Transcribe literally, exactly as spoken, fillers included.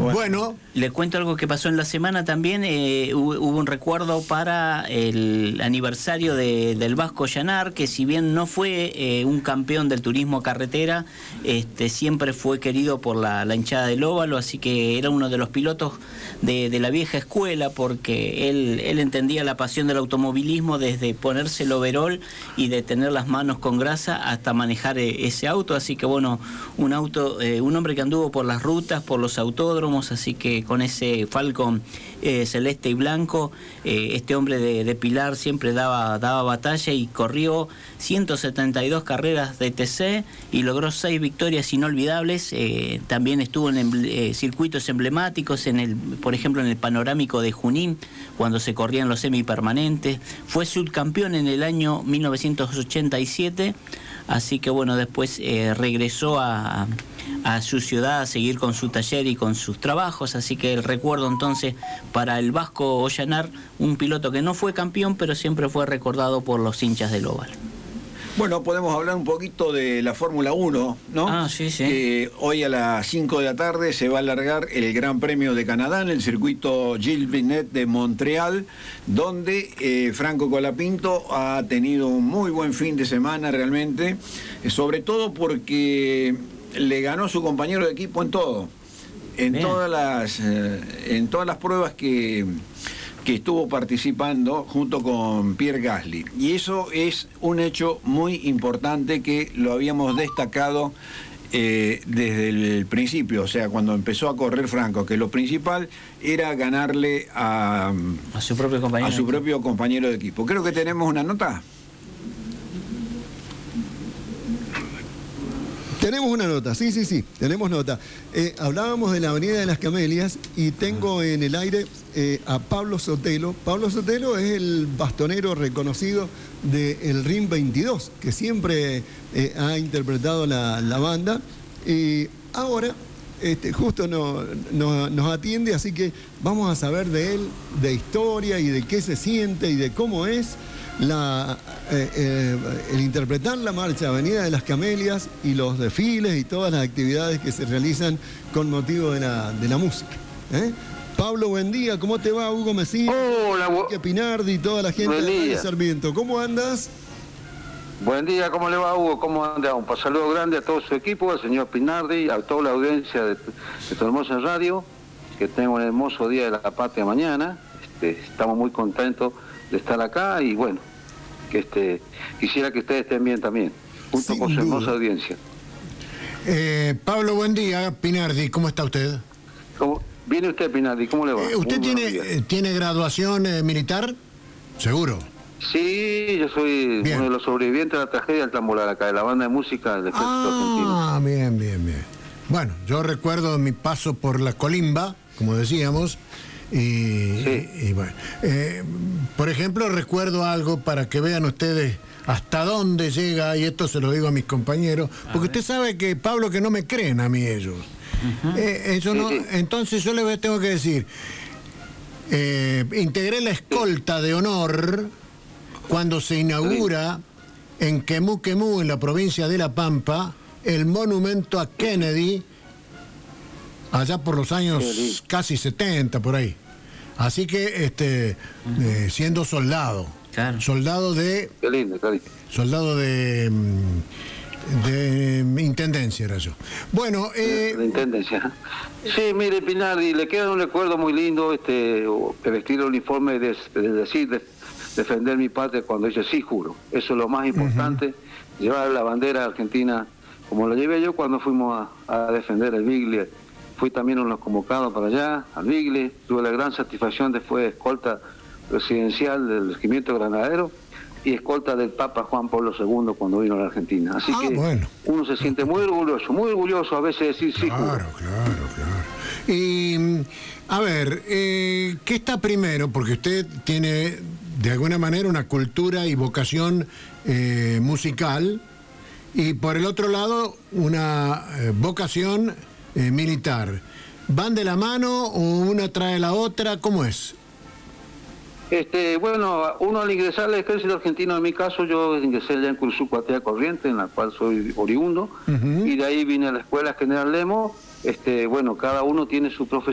Bueno, bueno, le cuento algo que pasó en la semana también. Eh, hubo, hubo un recuerdo para el aniversario de, del Vasco Llanar, que si bien no fue eh, un campeón del turismo carretera, este, siempre fue querido por la, la hinchada del Óvalo, así que era uno de los pilotos de, de la vieja escuela, porque él, él entendía la pasión del automovilismo desde ponerse el overol y de tener las manos con grasa hasta manejar eh, ese auto. Así que bueno, un auto, eh, un hombre que anduvo por las rutas, por los autódromos, así que con ese Falcon eh, celeste y blanco, eh, este hombre de, de Pilar siempre daba, daba batalla y corrió ciento setenta y dos carreras de T C y logró seis victorias inolvidables. Eh, también estuvo en eh, circuitos emblemáticos, en el, por ejemplo en el Panorámico de Junín, cuando se corrían los semipermanentes. Fue subcampeón en el año mil novecientos ochenta y siete, así que bueno, después eh, regresó a, a su ciudad a seguir con su taller y con sus trabajos, así que el recuerdo entonces para el Vasco Ollanar, un piloto que no fue campeón, pero siempre fue recordado por los hinchas del Óvalo. Bueno, podemos hablar un poquito de la Fórmula uno, ¿no? Ah, sí, sí. Eh, hoy a las cinco de la tarde se va a alargar el Gran Premio de Canadá en el circuito Gilles Villeneuve de Montreal, donde eh, Franco Colapinto ha tenido un muy buen fin de semana realmente, eh, sobre todo porque le ganó a su compañero de equipo en todo, en Bien. todas las eh, en todas las pruebas que que estuvo participando junto con Pierre Gasly. Y eso es un hecho muy importante que lo habíamos destacado eh, desde el principio, o sea, cuando empezó a correr Franco, que lo principal era ganarle a, a su propio compañero, a su propio compañero de equipo. Creo que tenemos una nota. Tenemos una nota, sí, sí, sí, tenemos nota. Eh, hablábamos de la Avenida de las Camelias y tengo en el aire eh, a Pablo Sotelo. Pablo Sotelo es el bastonero reconocido del R I M veintidós, que siempre eh, ha interpretado la, la banda. Y ahora este, justo no, no, nos atiende, así que vamos a saber de él, de historia y de qué se siente y de cómo es La, eh, eh, el interpretar la marcha Avenida de las Camelias y los desfiles y todas las actividades que se realizan con motivo de la, de la música. ¿eh? Pablo, buen día, ¿cómo te va? Hugo Mesina, Hola, Enrique Pinardi y toda la gente de Sarmiento. ¿Cómo andas? Buen día, ¿cómo le va, Hugo? ¿Cómo anda? Un saludo grande a todo su equipo, al señor Pinardi, a toda la audiencia de, de tu hermosa radio. Que tenga un hermoso día de la patria mañana. Este, estamos muy contentos de estar acá y bueno, que este quisiera que ustedes estén bien también, junto Sin con su duda. hermosa audiencia. Eh, Pablo, buen día. Pinardi, ¿cómo está usted? ¿Cómo? ¿Viene usted, Pinardi? ¿Cómo le va? Eh, ¿Usted tiene, eh, tiene graduación eh, militar? ¿Seguro? Sí, yo soy bien. uno de los sobrevivientes de la tragedia del Tamboral, acá, de la banda de música del Ejército ah, Argentino. Ah, bien, bien, bien. Bueno, yo recuerdo mi paso por la Colimba, como decíamos, y, sí. y, y bueno, eh, por ejemplo, recuerdo algo para que vean ustedes hasta dónde llega, y esto se lo digo a mis compañeros, porque usted sabe que, Pablo, que no me creen a mí ellos. Uh-huh. eh, eso sí, no, sí. Entonces yo les tengo que decir, eh, integré la escolta de honor cuando se inaugura sí. en Quemú Quemú, en la provincia de La Pampa, el monumento a Kennedy, allá por los años casi setenta, por ahí. Así que, este, uh-huh. eh, siendo soldado, claro. soldado de... Qué lindo, qué lindo. Soldado de... de intendencia era yo. Bueno, eh... de intendencia. Sí, mire, Pinardi, le queda un recuerdo muy lindo, este, de vestir el uniforme, de, de decir, de defender mi patria cuando dice sí, juro. Eso es lo más importante, uh-huh. llevar la bandera argentina, como la llevé yo cuando fuimos a, a defender el Bigle. Fui también uno de los convocados para allá, al Bigle. Tuve la gran satisfacción de fue escolta presidencial del Regimiento Granadero y escolta del Papa Juan Pablo segundo cuando vino a la Argentina. Así ah, que bueno. uno se siente muy orgulloso, muy orgulloso a veces decir sí. Claro, juro. claro, claro. Y, a ver, eh, ¿qué está primero? Porque usted tiene, de alguna manera, una cultura y vocación eh, musical, y por el otro lado, una eh, vocación eh, militar. ¿Van de la mano o una trae la otra? ¿Cómo es? Este, bueno, uno al ingresar al ejército argentino, en mi caso, yo ingresé allá en Cursuco-Atea Corriente, en la cual soy oriundo, uh-huh. y de ahí vine a la Escuela General Lemo. Este, bueno, cada uno tiene su profesión.